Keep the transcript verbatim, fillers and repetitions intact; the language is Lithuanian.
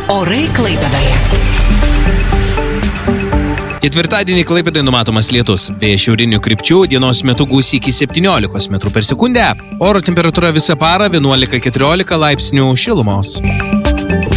Orai Klaipėdoje. Ketvirtadienį Klaipėdoje numatomas lietus. Vėjas šiaurinių krypčių, dienos metu gūsiai iki septyniolikos metrų per sekundę. Oro temperatūra visą parą vienuolika keturiolika laipsnių šilumos.